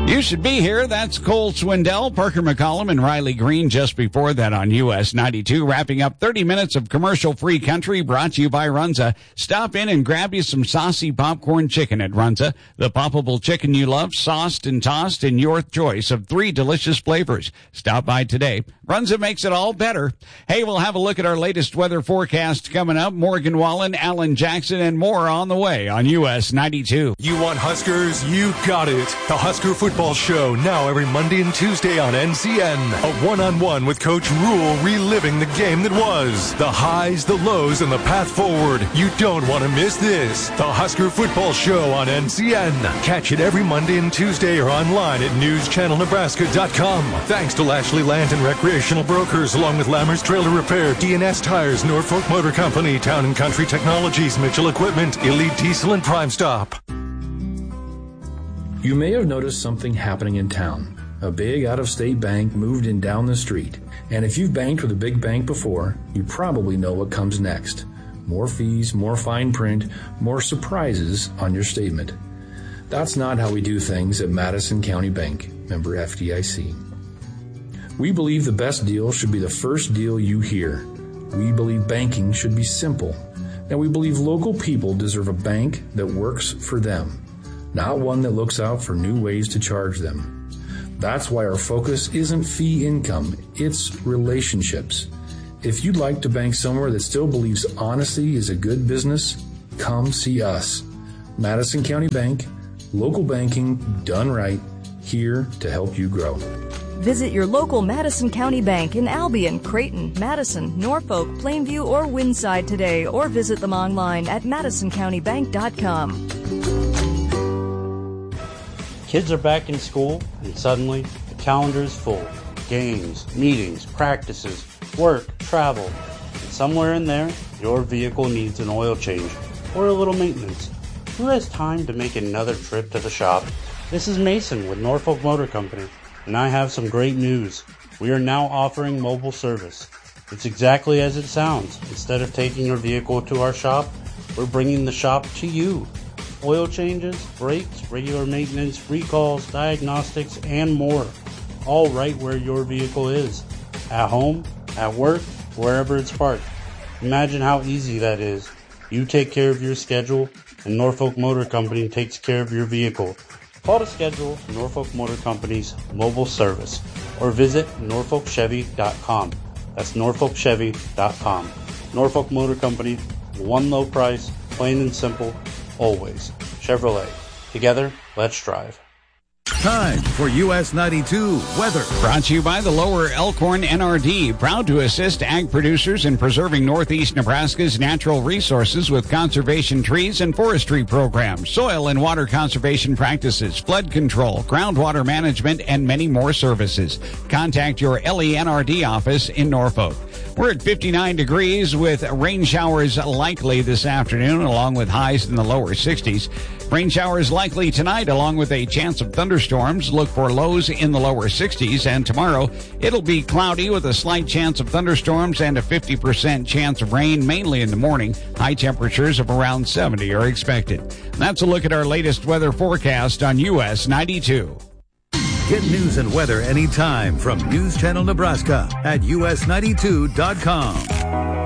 You should be here. That's Cole Swindell, Parker McCollum, and Riley Green just before that on US 92. Wrapping up 30 minutes of commercial-free country brought to you by Runza. Stop in and grab you some saucy popcorn chicken at Runza. The poppable chicken you love, sauced and tossed in your choice of 3 delicious flavors. Stop by today. Runza makes it all better. Hey, we'll have a look at our latest weather forecast coming up. Morgan Wallen, Alan Jackson, and more on the way on US 92. You want Huskers? You got it. The Husker Football Show, now every Monday and Tuesday on NCN. A one-on-one with Coach Rule, reliving the game that was. The highs, the lows, and the path forward. You don't want to miss this. The Husker Football Show on NCN. Catch it every Monday and Tuesday or online at newschannelnebraska.com. Thanks to Lashley Land and Recreational Brokers, along with Lammers Trailer Repair, DNS Tires, Norfolk Motor Company, Town & Country Technologies, Mitchell Equipment, Elite Diesel, and Prime Stop. You may have noticed something happening in town. A big out-of-state bank moved in down the street. And if you've banked with a big bank before, you probably know what comes next. More fees, more fine print, more surprises on your statement. That's not how we do things at Madison County Bank, member FDIC. We believe the best deal should be the first deal you hear. We believe banking should be simple. And we believe local people deserve a bank that works for them, not one that looks out for new ways to charge them. That's why our focus isn't fee income, it's relationships. If you'd like to bank somewhere that still believes honesty is a good business, come see us. Madison County Bank, local banking done right, here to help you grow. Visit your local Madison County Bank in Albion, Creighton, Madison, Norfolk, Plainview, or Windside today, or visit them online at madisoncountybank.com. Kids are back in school, and suddenly the calendar is full. Games, meetings, practices, work, travel. And somewhere in there, your vehicle needs an oil change or a little maintenance. Who has time to make another trip to the shop? This is Mason with Norfolk Motor Company, and I have some great news. We are now offering mobile service. It's exactly as it sounds. Instead of taking your vehicle to our shop, we're bringing the shop to you. Oil changes, brakes, regular maintenance, recalls, diagnostics, and more. All right where your vehicle is. At home, at work, wherever it's parked. Imagine how easy that is. You take care of your schedule, and Norfolk Motor Company takes care of your vehicle. Call to schedule Norfolk Motor Company's mobile service or visit norfolkchevy.com. That's norfolkchevy.com. Norfolk Motor Company, one low price, plain and simple, always. Chevrolet. Together, let's drive. Time for US 92 weather. Brought to you by the Lower Elkhorn NRD, proud to assist ag producers in preserving northeast Nebraska's natural resources with conservation trees and forestry programs, soil and water conservation practices, flood control, groundwater management, and many more services. Contact your LENRD office in Norfolk. We're at 59 degrees with rain showers likely this afternoon, along with highs in the lower 60s. Rain showers likely tonight, along with a chance of thunderstorms. Look for lows in the lower 60s. And tomorrow, it'll be cloudy with a slight chance of thunderstorms and a 50% chance of rain, mainly in the morning. High temperatures of around 70 are expected. That's a look at our latest weather forecast on US 92. Get news and weather anytime from News Channel Nebraska at us92.com.